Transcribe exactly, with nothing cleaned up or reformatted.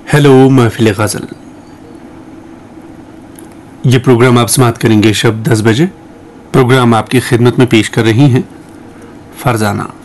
Hello महफिल गज़ल। ये programme आप समाप्त करेंगे शब दस बजे। प्रोग्राम आपकी खिदमत में पेश कर रही हैं फरजाना।